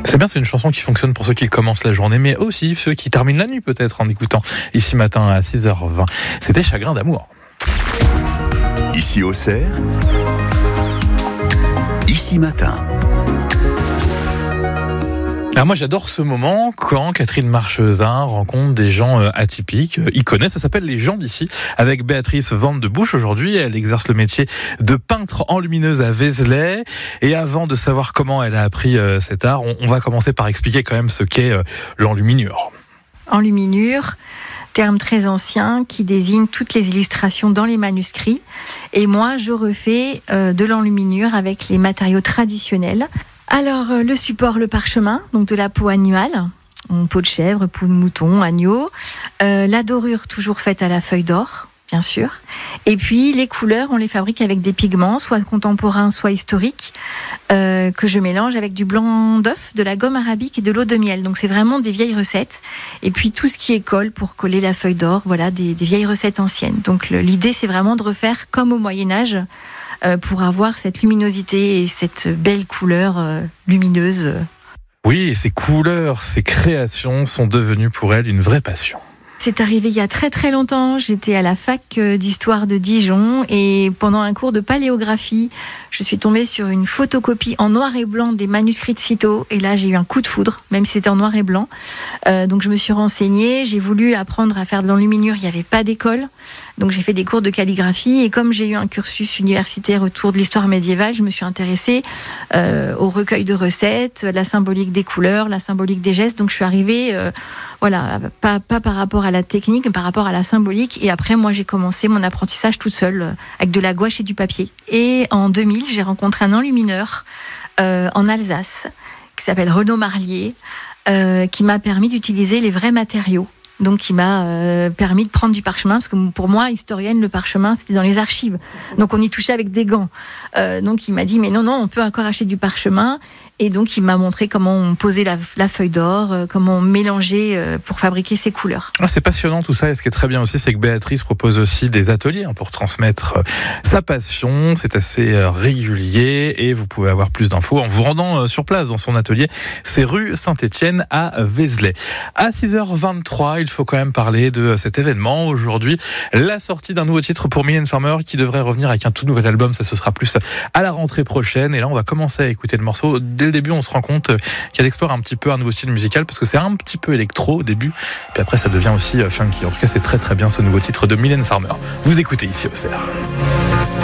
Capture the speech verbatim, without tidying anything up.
C'est bien, c'est une chanson qui fonctionne pour ceux qui commencent la journée, mais aussi ceux qui terminent la nuit peut-être en écoutant Ici Matin à six heures vingt. C'était Chagrin d'amour. Ici Auxerre, Ici Matin. Alors moi j'adore ce moment quand Catherine Marchesin rencontre des gens atypiques, icônes, ça s'appelle Les gens d'ici, avec Béatrice Van de Buch. Aujourd'hui elle exerce le métier de peintre enlumineuse à Vézelay, et avant de savoir comment elle a appris cet art, on va commencer par expliquer quand même ce qu'est l'enluminure. Enluminure, terme très ancien qui désigne toutes les illustrations dans les manuscrits, et moi je refais euh, de l'enluminure avec les matériaux traditionnels. Alors, euh, le support, le parchemin, donc de la peau animale, peau de chèvre, peau de mouton, agneau. Euh, la dorure, toujours faite à la feuille d'or, bien sûr. Et puis, les couleurs, on les fabrique avec des pigments, soit contemporains, soit historiques, euh, que je mélange avec du blanc d'œuf, de la gomme arabique et de l'eau de miel. Donc, c'est vraiment des vieilles recettes. Et puis, tout ce qui est colle pour coller la feuille d'or, voilà, des, des vieilles recettes anciennes. Donc, le, l'idée, c'est vraiment de refaire comme au Moyen-Âge, pour avoir cette luminosité et cette belle couleur euh, lumineuse. Oui, et ces couleurs, ces créations sont devenues pour elle une vraie passion. C'est arrivé il y a très très longtemps, j'étais à la fac d'histoire de Dijon et pendant un cours de paléographie, je suis tombée sur une photocopie en noir et blanc des manuscrits de Cîteaux et là j'ai eu un coup de foudre, même si c'était en noir et blanc. Euh, donc je me suis renseignée, j'ai voulu apprendre à faire de l'enluminure, il n'y avait pas d'école, donc j'ai fait des cours de calligraphie et comme j'ai eu un cursus universitaire autour de l'histoire médiévale, je me suis intéressée euh, au recueil de recettes, la symbolique des couleurs, la symbolique des gestes, donc je suis arrivée... Euh, Voilà, pas, pas par rapport à la technique, mais par rapport à la symbolique. Et après, moi, j'ai commencé mon apprentissage toute seule, avec de la gouache et du papier. Et en deux mille, j'ai rencontré un enlumineur euh, en Alsace, qui s'appelle Renaud Marlier, euh, qui m'a permis d'utiliser les vrais matériaux. Donc, qui m'a euh, permis de prendre du parchemin, parce que pour moi, historienne, le parchemin, c'était dans les archives. Donc, on y touchait avec des gants. Euh, donc, il m'a dit, mais non, non, on peut encore acheter du parchemin. Et donc, il m'a montré comment on posait la, la feuille d'or, euh, comment on mélangeait euh, pour fabriquer ces couleurs. Ah, c'est passionnant tout ça. Et ce qui est très bien aussi, c'est que Béatrice propose aussi des ateliers hein, pour transmettre euh, sa passion. C'est assez euh, régulier et vous pouvez avoir plus d'infos en vous rendant euh, sur place dans son atelier. C'est rue Saint-Étienne à Vézelay. À six heures vingt-trois, il faut quand même parler de cet événement. Aujourd'hui, la sortie d'un nouveau titre pour Mylène Farmer qui devrait revenir avec un tout nouvel album. Ça, ce sera plus à la rentrée prochaine. Et là, on va commencer à écouter le morceau. Dès le début, on se rend compte qu'elle explore un petit peu un nouveau style musical parce que c'est un petit peu électro au début. Puis après, ça devient aussi funky. En tout cas, c'est très très bien ce nouveau titre de Mylène Farmer. Vous écoutez Ici Auxerre.